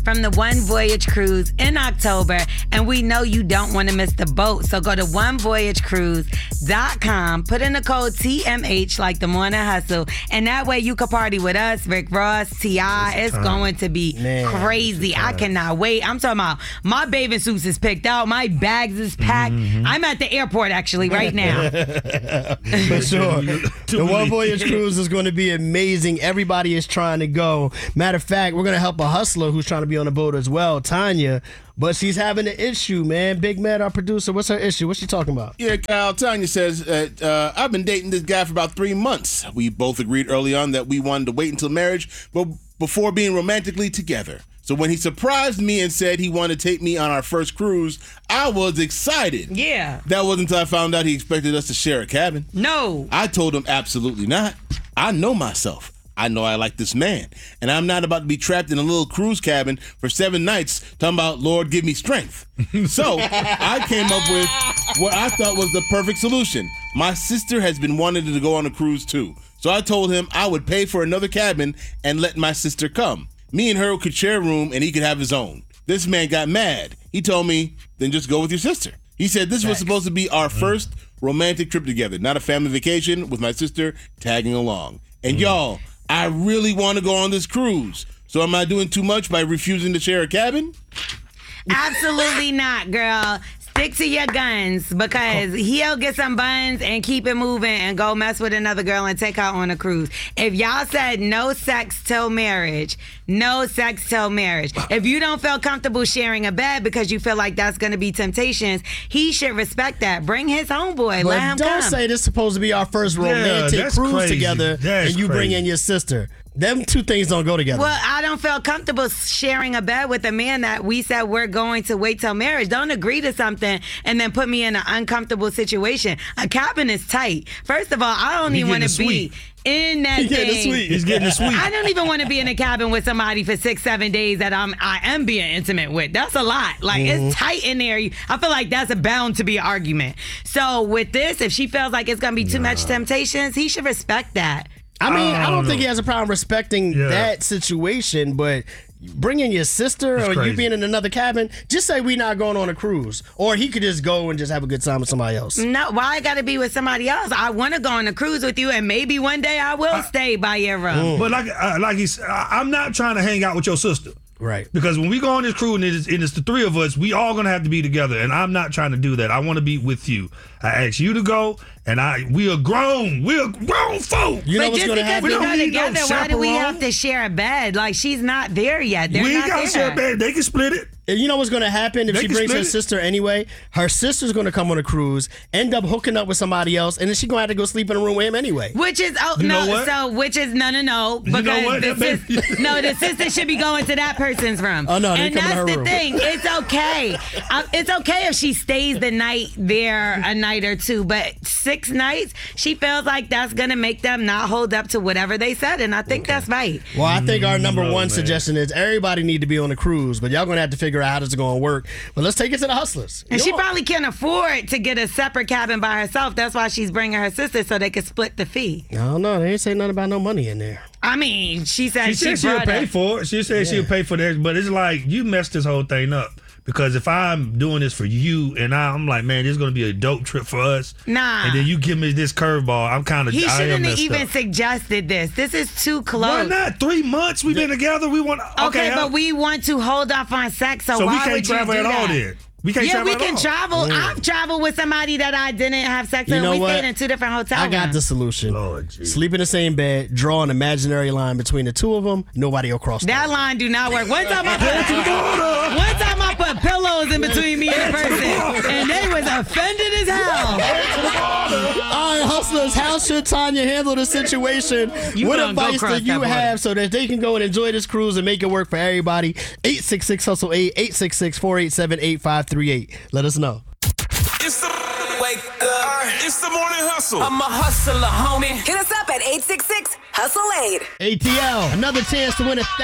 from the One Voyage Cruise in October, and we know you don't want to miss the boat. So go to onevoyagecruise.com, put in the code TMH like the Morning Hustle, and that way you can party with us, Rick Ross, T.I. It's going to be crazy. I cannot wait. I'm talking about my bathing suits is picked out, my bags is packed. I'm at the airport actually right now. For sure. The One Voyage Cruise is going to be amazing. Everybody is trying to go. Matter of fact, we're going to help a hustler who's trying to be on the boat as well, Tanya. But she's having an issue, man. Big Matt, our producer, what's her issue? What's she talking about? Yeah, Kyle, Tanya says, I've been dating this guy for about 3 months. We both agreed early on that we wanted to wait until marriage, but before being romantically together. So when he surprised me and said he wanted to take me on our first cruise, I was excited. Yeah. That wasn't until I found out he expected us to share a cabin. No. I told him absolutely not. I know myself. I know I like this man. And I'm not about to be trapped in a little cruise cabin for 7 nights talking about, Lord, give me strength. So I came up with what I thought was the perfect solution. My sister has been wanting to go on a cruise too. So I told him I would pay for another cabin and let my sister come. Me and her could share a room and he could have his own. This man got mad. He told me, then just go with your sister. He said this was supposed to be our first romantic trip together, not a family vacation with my sister tagging along. And y'all, I really want to go on this cruise. So am I doing too much by refusing to share a cabin? Absolutely not, girl. Stick to your guns because he'll get some buns and keep it moving and go mess with another girl and take her on a cruise. If y'all said no sex till marriage, no sex till marriage. If you don't feel comfortable sharing a bed because you feel like that's going to be temptations, he should respect that. Bring his homeboy. But let him don't come. say this is supposed to be our first romantic cruise crazy. together and you bring in your sister. Them two things don't go together. Well, I don't feel comfortable sharing a bed with a man that we said we're going to wait till marriage. Don't agree to something and then put me in an uncomfortable situation. A cabin is tight. First of all, I don't even want to be in that thing. He's getting the suite. I don't even want to be in a cabin with somebody for 6-7 days that I am being intimate with. That's a lot. Like, it's tight in there. I feel like that's bound to be an argument. So with this, if she feels like it's going to be too much temptations, he should respect that. I mean, I don't think he has a problem respecting that situation, but bringing your sister or you being in another cabin, just say we not going on a cruise. Or he could just go and just have a good time with somebody else. No, why I got to be with somebody else? I want to go on a cruise with you, and maybe one day I will stay by your room. But like he said, I'm not trying to hang out with your sister. Right. Because when we go on this cruise and it's the three of us, we all going to have to be together. And I'm not trying to do that. I want to be with you. I asked you to go, and we are grown. We're grown folk. You know what's going to happen? We go together, no why do we chaperone. have to share a bed? Like, she's not there yet. They're We not got there. to share a bed. They can split it. And you know what's going to happen if They she can brings her split it. sister anyway? Her sister's going to come on a cruise, end up hooking up with somebody else, and then she's going to have to go sleep in a room with him anyway. Which is no. You know what? So which is no. Because what? the sister should be going to that person's room. Oh, no, they're and coming to that's her the room. thing. It's okay. It's okay if she stays the night there a night or two, but 6 nights, she feels like that's gonna make them not hold up to whatever they said, and I think that's right. Well, I think our number one suggestion is everybody need to be on a cruise, but y'all going to have to figure out how this is going to work. But let's take it to the hustlers. And she probably can't afford to get a separate cabin by herself. That's why she's bringing her sister so they can split the fee. I don't know. They ain't say nothing about no money in there. I mean, she said She said she'll brought pay it. for it. She said she'll pay for that. But it's like, you messed this whole thing up. Because if I'm doing this for you and I'm like, man, this is going to be a dope trip for us. Nah. And then you give me this curveball, I'm kind of, He I am shouldn't have messed even up. suggested this. This is too close. Why not? 3 months we've been together. We want Okay, but we want to hold off on sex, so we why can't would you travel do at all that? then. We can't Yeah, travel we at can all. travel. I've traveled with somebody that I didn't have sex You with. know We what? stayed in 2 different hotels. I got the solution. Lord Jesus. Sleep in the same bed, draw an imaginary line between the two of them. Nobody will cross That line do not work. One time I put pillows in between me and the person, and they was offended as hell. All right, hustlers, how should Tanya handle the situation? You What gonna go advice cross do you that have so that they can go and enjoy this cruise and make it work for everybody? 866-HUSTLE-8, 866-487-8538. Let us know. It's the wake up. It's the morning hustle. I'm a hustler, homie. Hit us up at 866-HUSTLE-8. ATL, another chance to win